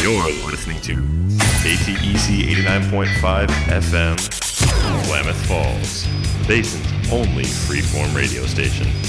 You're listening to KTEC 89.5 FM, Klamath Falls, Basin's only freeform radio station.